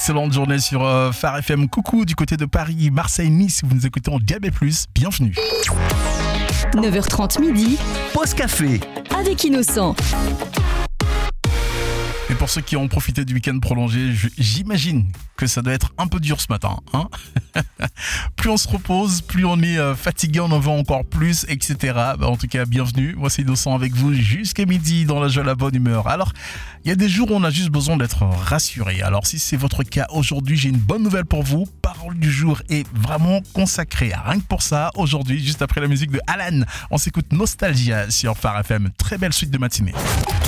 Excellente journée sur Phare FM. Coucou du côté de Paris, Marseille, Nice. Vous nous écoutez en DAB+. Bienvenue. 9h30 midi. Pause café. Avec Innocent. Et pour ceux qui ont profité du week-end prolongé, j'imagine que ça doit être un peu dur ce matin. Hein. Plus on se repose, plus on est fatigué, on en veut encore plus, etc. En tout cas, bienvenue. Moi, c'est Innocent avec vous jusqu'à midi dans la joie, la bonne humeur. Alors, il y a des jours où on a juste besoin d'être rassuré. Alors, si c'est votre cas aujourd'hui, j'ai une bonne nouvelle pour vous. Parole du jour est vraiment consacrée. Rien que pour ça, aujourd'hui, juste après la musique de Alan, on s'écoute Nostalgia sur Phare FM. Très belle suite de matinée.